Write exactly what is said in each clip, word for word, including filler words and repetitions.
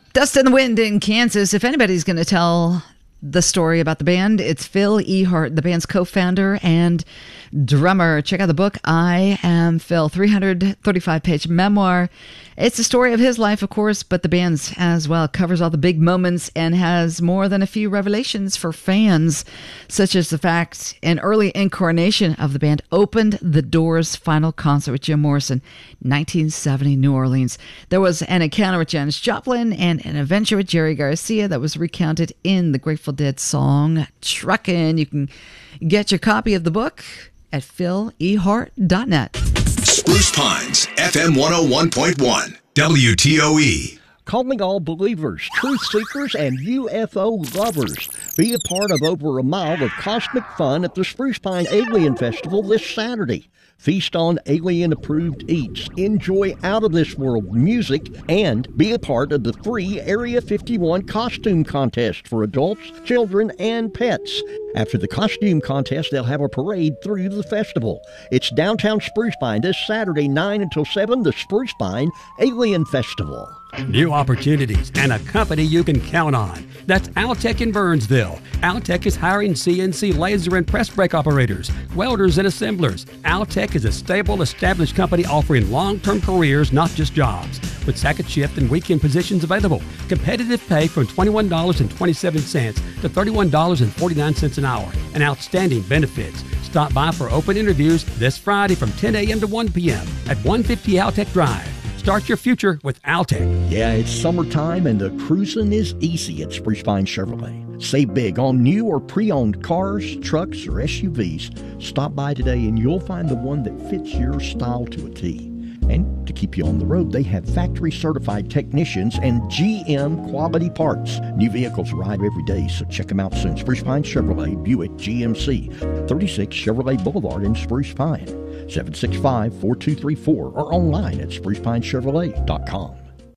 Dust in the Wind in Kansas. If anybody's going to tell the story about the band, it's Phil Ehart, the band's co-founder and drummer. Check out the book, I Am Phil, three hundred thirty-five page memoir. It's the story of his life, of course, but the band's as well. Covers all the big moments and has more than a few revelations for fans, such as the fact an early incarnation of the band opened the Doors' final concert with Jim Morrison, nineteen seventy, New Orleans. There was an encounter with Janis Joplin and an adventure with Jerry Garcia that was recounted in the Grateful Dead song Truckin'. You can get your copy of the book at phil ehart dot net. Spruce Pines, F M one oh one point one, W T O E. Calling all believers, truth seekers, and U F O lovers. Be a part of over a mile of cosmic fun at the Spruce Pine Alien Festival this Saturday. Feast on alien-approved eats, enjoy out-of-this-world music, and be a part of the free Area fifty-one costume contest for adults, children, and pets. After the costume contest, they'll have a parade through the festival. It's downtown Spruce Pine this Saturday, nine until seven, the Spruce Pine Alien Festival. New opportunities and a company you can count on. That's Altec in Burnsville. Altec is hiring C N C laser and press brake operators, welders, and assemblers. Altec is a stable, established company offering long-term careers, not just jobs. With second shift and weekend positions available. Competitive pay from twenty-one dollars and twenty-seven cents to thirty-one dollars and forty-nine cents an hour. And outstanding benefits. Stop by for open interviews this Friday from ten a.m. to one p.m. at one fifty Altec Drive. Start your future with Altec. Yeah, it's summertime and the cruising is easy at Spruce Pine Chevrolet. Save big on new or pre-owned cars, trucks, or S U Vs. Stop by today and you'll find the one that fits your style to a T. And to keep you on the road, they have factory-certified technicians and G M quality parts. New vehicles arrive every day, so check them out soon. Spruce Pine Chevrolet, Buick G M C, thirty-six Chevrolet Boulevard in Spruce Pine. seven six five, four two three four or online at spruce pine chevrolet dot com.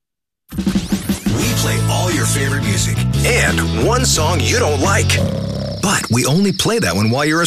We play all your favorite music and one song you don't like. But we only play that one while you're